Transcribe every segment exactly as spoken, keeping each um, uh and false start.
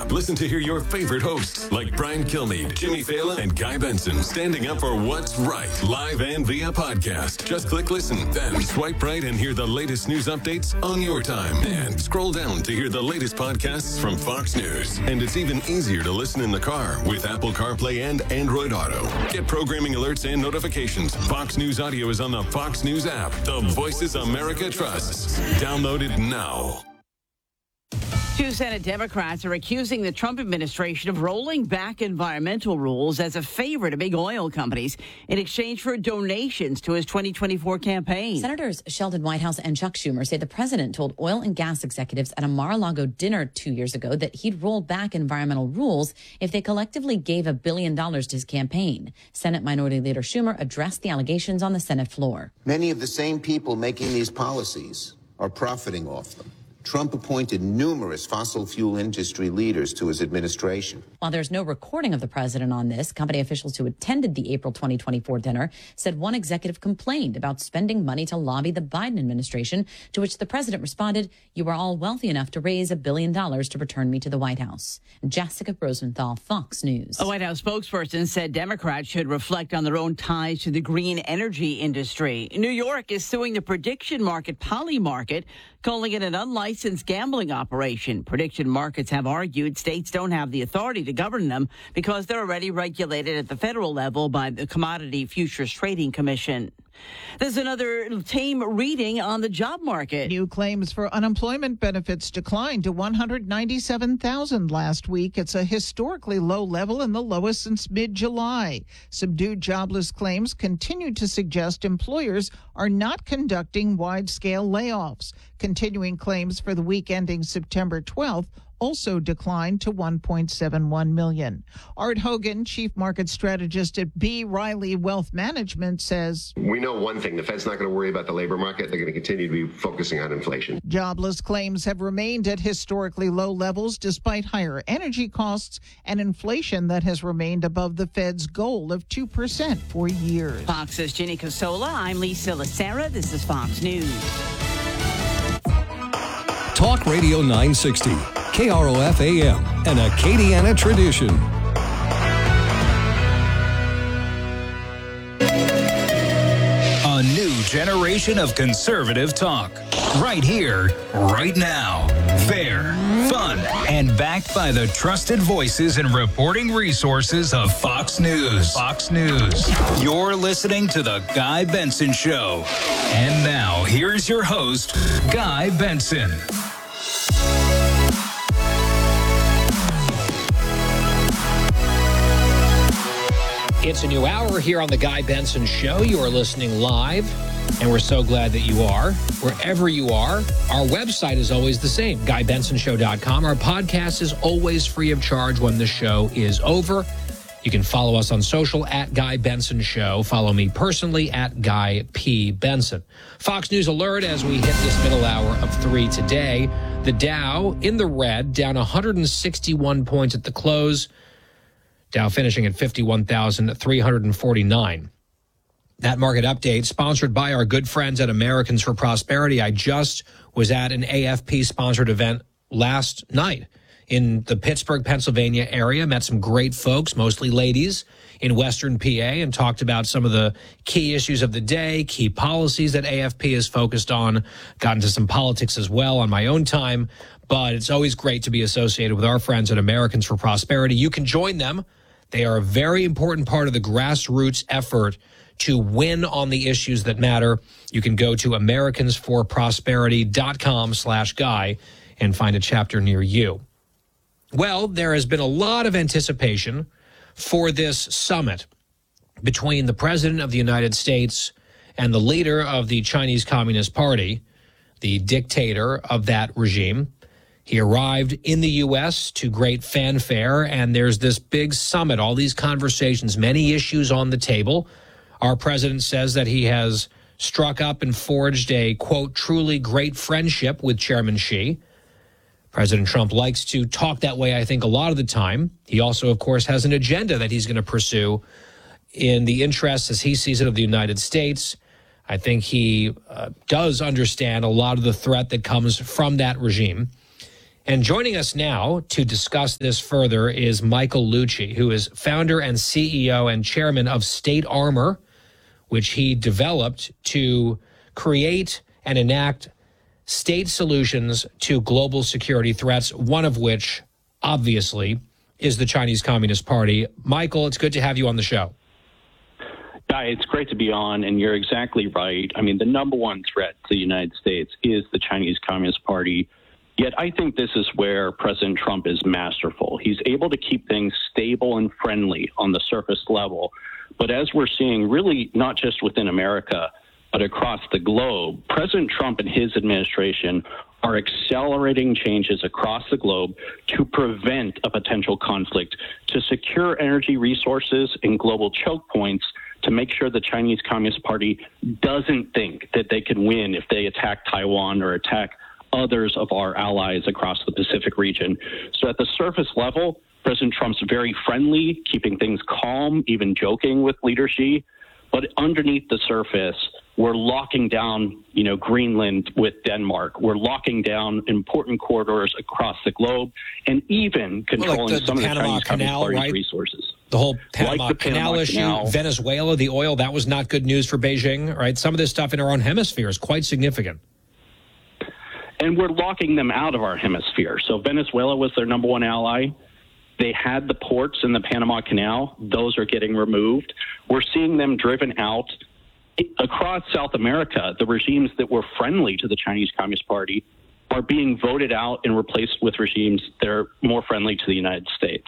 Listen to hear your favorite hosts like Brian Kilmeade, Jimmy Fallon, and Guy Benson standing up for what's right, live and via podcast. Just click listen, then swipe right and hear the latest news updates on your time. And scroll down to hear the latest podcasts from Fox News. And it's even easier to listen in the car with Apple CarPlay and Android Auto. Get programming alerts and notifications. Fox News Audio is on the Fox News app. The Voices America trusts. Download it now. Two Senate Democrats are accusing the Trump administration of rolling back environmental rules as a favor to big oil companies in exchange for donations to his twenty twenty-four campaign. Senators Sheldon Whitehouse and Chuck Schumer say the president told oil and gas executives at a Mar-a-Lago dinner two years ago that he'd roll back environmental rules if they collectively gave a billion dollars to his campaign. Senate Minority Leader Schumer addressed the allegations on the Senate floor. Many of the same people making these policies are profiting off them. Trump appointed numerous fossil fuel industry leaders to his administration. While there's no recording of the president on this, company officials who attended the April twenty twenty-four dinner said one executive complained about spending money to lobby the Biden administration, to which the president responded, "You are all wealthy enough to raise a billion dollars to return me to the White House." Jessica Rosenthal, Fox News. A White House spokesperson said Democrats should reflect on their own ties to the green energy industry. New York is suing the prediction market Polymarket, calling it an unlicensed gambling operation. Prediction markets have argued states don't have the authority to govern them because they're already regulated at the federal level by the Commodity Futures Trading Commission. There's another tame reading on the job market. New claims for unemployment benefits declined to one hundred ninety-seven thousand last week. It's a historically low level and the lowest since mid-July. Subdued jobless claims continue to suggest employers are not conducting wide-scale layoffs. Continuing claims for the week ending September twelfth also declined to one point seven one million. Art Hogan, chief market strategist at B. Riley Wealth Management, says, "We know one thing. The Fed's not going to worry about the labor market. They're going to continue to be focusing on inflation." Jobless claims have remained at historically low levels despite higher energy costs and inflation that has remained above the Fed's goal of two percent for years. Fox's Ginny Cosola. I'm Lisa Lacera. This is Fox News. Talk Radio nine sixty, K R O F A M, an Acadiana tradition. A new generation of conservative talk. Right here, right now. Fair, fun, and backed by the trusted voices and reporting resources of Fox News. Fox News. You're listening to The Guy Benson Show. And now, here's your host, Guy Benson. It's a new hour here on The Guy Benson Show. You are listening live, and we're so glad that you are. Wherever you are, our website is always the same, guy benson show dot com. Our podcast is always free of charge when the show is over. You can follow us on social at Guy Benson Show. Follow me personally at Guy P. Benson. Fox News alert as we hit this middle hour of three today. The Dow in the red, down one hundred sixty-one points at the close. Dow finishing at fifty-one thousand three hundred forty-nine. That market update sponsored by our good friends at Americans for Prosperity. I just was at an A F P-sponsored event last night in the Pittsburgh, Pennsylvania area. Met some great folks, mostly ladies, in Western P A, and talked about some of the key issues of the day, key policies that A F P is focused on. Got into some politics as well on my own time, but it's always great to be associated with our friends at Americans for Prosperity. You can join them. They are a very important part of the grassroots effort to win on the issues that matter. You can go to americans for prosperity dot com slash guy and find a chapter near you. Well, there has been a lot of anticipation for this summit between the President of the United States and the leader of the Chinese Communist Party, the dictator of that regime. He arrived in the U S to great fanfare, and there's this big summit, all these conversations, many issues on the table. Our president says that he has struck up and forged a, quote, truly great friendship with Chairman Xi. President Trump likes to talk that way, I think, a lot of the time. He also, of course, has an agenda that he's going to pursue in the interests, as he sees it, of the United States. I think he uh, does understand a lot of the threat that comes from that regime. And joining us now to discuss this further is Michael Lucci, who is founder and C E O and chairman of State Armor, which he developed to create and enact state solutions to global security threats, one of which, obviously, is the Chinese Communist Party. Michael, it's good to have you on the show. Yeah, it's great to be on, and you're exactly right. I mean, the number one threat to the United States is the Chinese Communist Party. Yet I think this is where President Trump is masterful. He's able to keep things stable and friendly on the surface level. But as we're seeing, really not just within America, but across the globe, President Trump and his administration are accelerating changes across the globe to prevent a potential conflict, to secure energy resources and global choke points, to make sure the Chinese Communist Party doesn't think that they can win if they attack Taiwan or attack others of our allies across the Pacific region. So at the surface level, President Trump's very friendly, keeping things calm, even joking with Leader Xi. But underneath the surface, we're locking down, you know, Greenland with Denmark. We're locking down important corridors across the globe, and even controlling well, like the, some the of the Panama Chinese Canal, Communist right? resources. The whole Panama, like the Canal Panama issue, Canal. Venezuela, the oil, that was not good news for Beijing, right? Some of this stuff in our own hemisphere is quite significant. And we're locking them out of our hemisphere. So Venezuela was their number one ally. They had the ports in the Panama Canal. Those are getting removed. We're seeing them driven out. Across South America, the regimes that were friendly to the Chinese Communist Party are being voted out and replaced with regimes that are more friendly to the United States.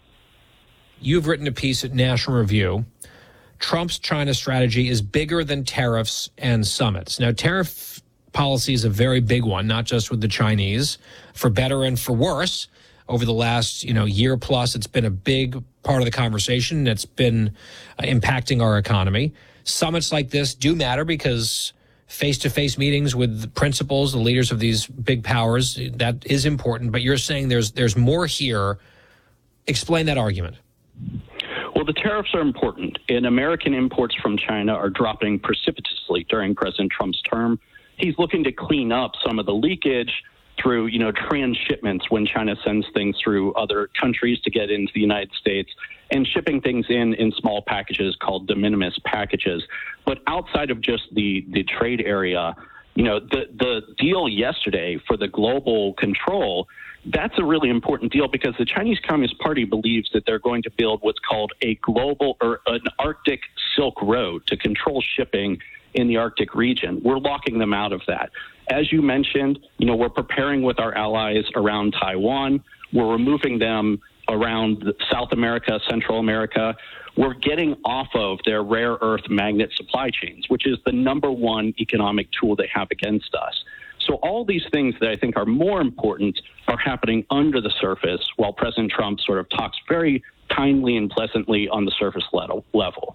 You've written a piece at National Review. Trump's China strategy is bigger than tariffs and summits. Now, tariff policy is a very big one, not just with the Chinese, for better and for worse. Over the last, you know, year plus, it's been a big part of the conversation. It's been uh, impacting our economy. Summits like this do matter because face-to-face meetings with the principals, the leaders of these big powers, that is important. But you're saying there's there's more here. Explain that argument. Well, the tariffs are important, and American imports from China are dropping precipitously during President Trump's term. He's looking to clean up some of the leakage through, you know, transshipments when China sends things through other countries to get into the United States, and shipping things in in small packages called de minimis packages. But outside of just the, the trade area, you know, the, the deal yesterday for the global control, that's a really important deal because the Chinese Communist Party believes that they're going to build what's called a global or an Arctic Silk Road to control shipping in the Arctic region. We're locking them out of that. As you mentioned, you know, we're preparing with our allies around Taiwan. We're removing them around South America, Central America. We're getting off of their rare earth magnet supply chains, which is the number one economic tool they have against us. So all these things that I think are more important are happening under the surface while President Trump sort of talks very kindly and pleasantly on the surface level.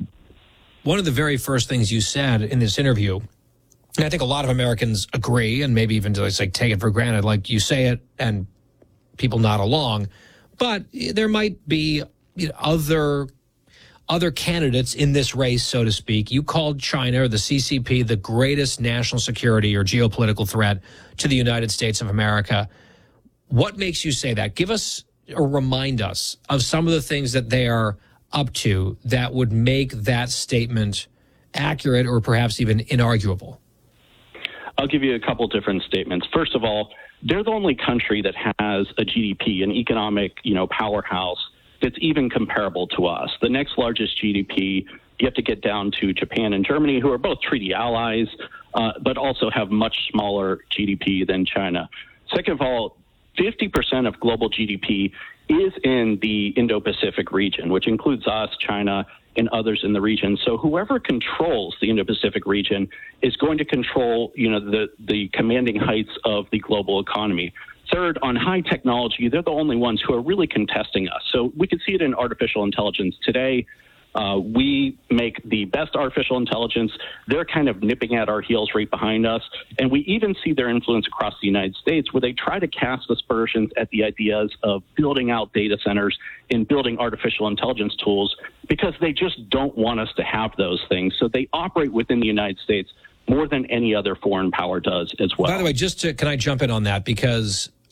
One of the very first things you said in this interview, and I think a lot of Americans agree and maybe even just like take it for granted, like you say it and people nod along, but there might be, you know, other other candidates in this race, so to speak. You called China or the C C P the greatest national security or geopolitical threat to the United States of America. What makes you say that? Give us or remind us of some of the things that they are up to that would make that statement accurate or perhaps even inarguable. I'll give you a couple different statements. First of all, they're the only country that has a G D P, an economic, you know, powerhouse that's even comparable to us. The next largest G D P, you have to get down to Japan and Germany, who are both treaty allies, uh, but also have much smaller G D P than China. Second of all, fifty percent of global G D P is in the Indo-Pacific region, which includes us, China, and others in the region. So whoever controls the Indo-Pacific region is going to control, you know, the, the commanding heights of the global economy. Third, on high technology, they're the only ones who are really contesting us. So we can see it in artificial intelligence today. Uh, we make the best artificial intelligence. They're kind of nipping at our heels right behind us. And we even see their influence across the United States where they try to cast aspersions at the ideas of building out data centers and building artificial intelligence tools because they just don't want us to have those things. So they operate within the United States more than any other foreign power does as well. By the way, just to, can I jump in on that? Because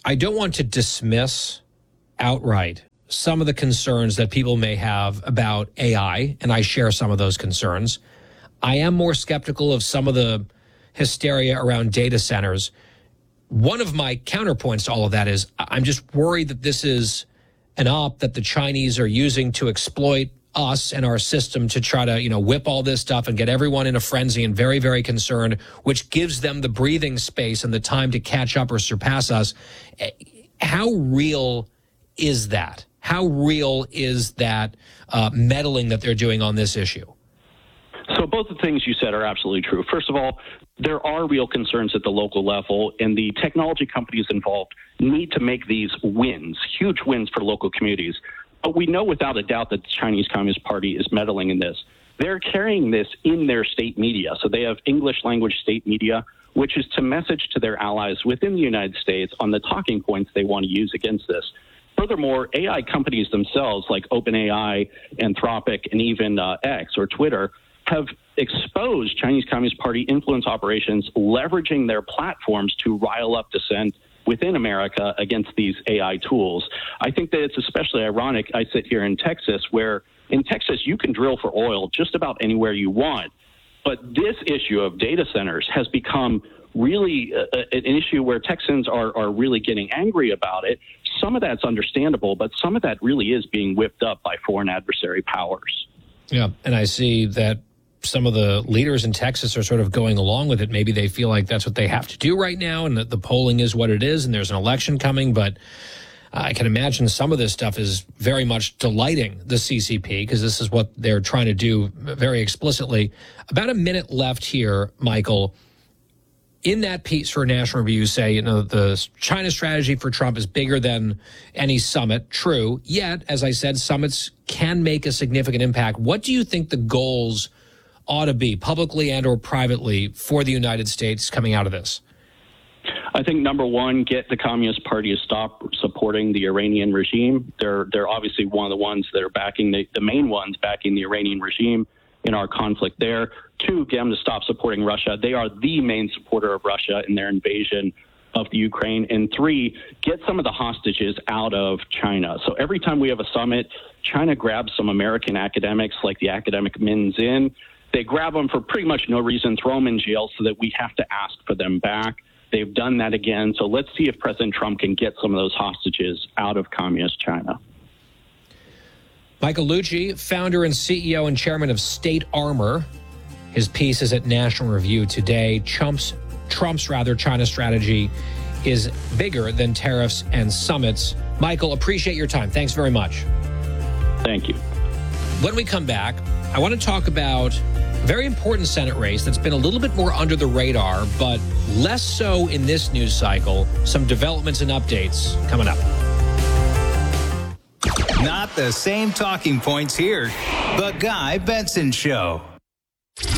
I don't want to dismiss outright some of the concerns that people may have about A I, and I share some of those concerns. I am more skeptical of some of the hysteria around data centers. One of my counterpoints to all of that is I'm just worried that this is an op that the Chinese are using to exploit us and our system to try to, you know, whip all this stuff and get everyone in a frenzy and very, very concerned, which gives them the breathing space and the time to catch up or surpass us. How real is that? How real is that uh, meddling that they're doing on this issue? So both the things you said are absolutely true. First of all, there are real concerns at the local level, and the technology companies involved need to make these wins, huge wins for local communities. But we know without a doubt that the Chinese Communist Party is meddling in this. They're carrying this in their state media. So they have English language state media, which is to message to their allies within the United States on the talking points they want to use against this. Furthermore, A I companies themselves, like OpenAI, Anthropic, and even uh, X or Twitter, have exposed Chinese Communist Party influence operations, leveraging their platforms to rile up dissent within America against these A I tools. I think that it's especially ironic. I sit here in Texas, where in Texas you can drill for oil just about anywhere you want. But this issue of data centers has become really uh, an issue where Texans are, are really getting angry about it. Some of that's understandable, but some of that really is being whipped up by foreign adversary powers. Yeah, and I see that some of the leaders in Texas are sort of going along with it. Maybe they feel like that's what they have to do right now, and that the polling is what it is, and there's an election coming. But I can imagine some of this stuff is very much delighting the C C P, because this is what they're trying to do very explicitly. About a minute left here, Michael. In that piece for National Review, say, you know, the China strategy for Trump is bigger than any summit. True. Yet, as I said, summits can make a significant impact. What do you think the goals ought to be, publicly and or privately, for the United States coming out of this? I think, number one, get the Communist Party to stop supporting the Iranian regime. They're they're obviously one of the ones that are backing, the, the main ones backing the Iranian regime in our conflict there. Two, get them to stop supporting Russia. They are the main supporter of Russia in their invasion of the Ukraine. And three, get some of the hostages out of China. So every time we have a summit, China grabs some American academics like the academic Min Zin. They grab them for pretty much no reason, throw them in jail so that we have to ask for them back. They've done that again. So let's see if President Trump can get some of those hostages out of communist China. Michael Lucci, founder and C E O and chairman of State Armor. His piece is at National Review today. Trump's, Trump's rather, China strategy is bigger than tariffs and summits. Michael, appreciate your time. Thanks very much. Thank you. When we come back, I want to talk about a very important Senate race that's been a little bit more under the radar, but less so in this news cycle. Some developments and updates coming up. Not the same talking points here. The Guy Benson Show.